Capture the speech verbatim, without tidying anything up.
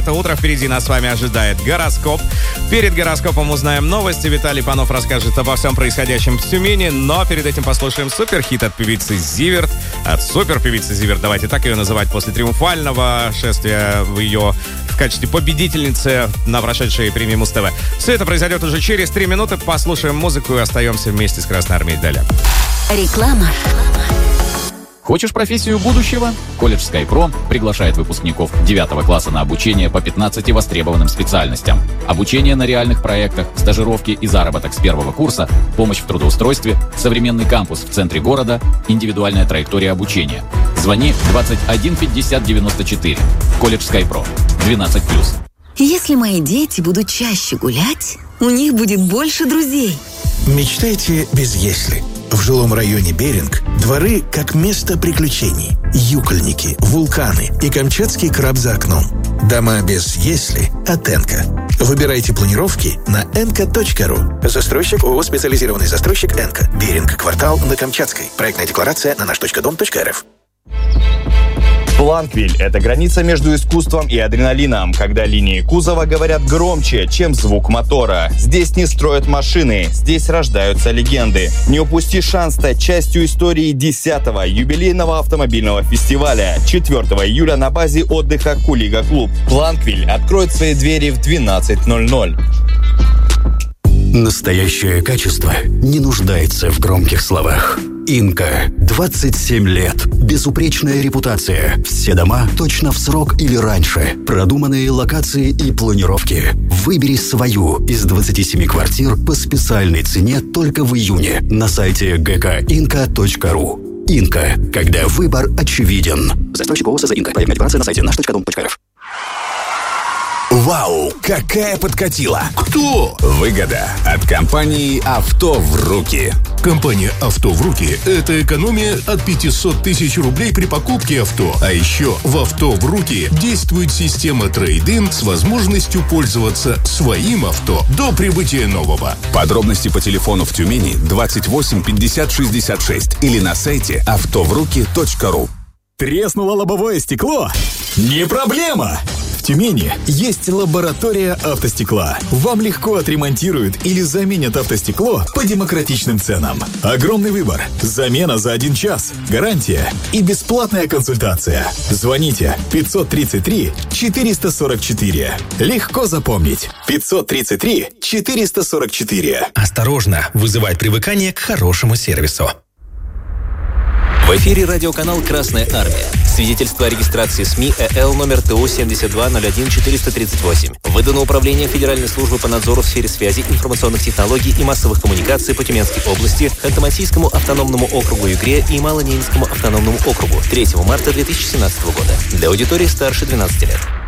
Это утро впереди нас с вами ожидает гороскоп. Перед гороскопом узнаем новости. Виталий Панов расскажет обо всем происходящем в Тюмени. Но перед этим послушаем суперхит от певицы Зиверт. От суперпевицы Зиверт. Давайте так ее называть после триумфального шествия в ее в качестве победительницы на прошедшей премии Муз-ТВ. Все это произойдет уже через три минуты. Послушаем музыку и остаемся вместе с Красной Армией. Далее. Реклама. Хочешь профессию будущего? Колледж SkyPro приглашает выпускников девятого класса на обучение по пятнадцати востребованным специальностям. Обучение на реальных проектах, стажировки и заработок с первого курса, помощь в трудоустройстве, современный кампус в центре города, индивидуальная траектория обучения. Звони двадцать один пятьдесят девяносто четыре. Колледж SkyPro. двенадцать плюс. Если мои дети будут чаще гулять, у них будет больше друзей. Мечтайте без «если». В жилом районе Беринг дворы как место приключений. Юкольники, вулканы и камчатский краб за окном. Дома без «если» от «Энка». Выбирайте планировки на энка точка ру. Застройщик ООО «Специализированный застройщик Энка». Беринг, квартал на Камчатской. Проектная декларация на наш точка дом точка эр эф. Бланквиль – это граница между искусством и адреналином, когда линии кузова говорят громче, чем звук мотора. Здесь не строят машины, здесь рождаются легенды. Не упусти шанс стать частью истории десятого юбилейного автомобильного фестиваля четвёртого июля на базе отдыха Кулига Клуб. Бланквиль откроет свои двери в двенадцать ноль ноль. Настоящее качество не нуждается в громких словах. Инка. двадцать семь лет. Безупречная репутация. Все дома точно в срок или раньше. Продуманные локации и планировки. Выбери свою из двадцати семи квартир по специальной цене только в июне на сайте джи кей инка точка ру. Инка. Когда выбор очевиден. Застройщик ООО «СЗ Инка». Проектная декларация на сайте наш точка дом точка эр эф. Вау, какая подкатила! Кто? Выгода от компании «Авто в руки». Компания «Авто в руки» — это экономия от пятисот тысяч рублей при покупке авто. А еще в «Авто в руки» действует система трейд-ин с возможностью пользоваться своим авто до прибытия нового. Подробности по телефону в Тюмени двадцать восемь пятьдесят шестьдесят шесть или на сайте авто в руки точка ру. Треснуло лобовое стекло? Не проблема! В Тюмени есть лаборатория автостекла. Вам легко отремонтируют или заменят автостекло по демократичным ценам. Огромный выбор, замена за один час, гарантия и бесплатная консультация. Звоните пятьсот тридцать три четыреста сорок четыре. Легко запомнить. пятьсот тридцать три четыреста сорок четыре. Осторожно, вызывает привыкание к хорошему сервису. В эфире радиоканал «Красная Армия». Свидетельство о регистрации СМИ ЭЛ номер ТУ семьдесят два ноль один четыреста тридцать восемь. Выдано Управлением Федеральной службы по надзору в сфере связи, информационных технологий и массовых коммуникаций по Тюменской области, Ханты-Мансийскому автономному округу Югре и Малоненецкому автономному округу третьего марта две тысячи семнадцатого года. Для аудитории старше двенадцати лет.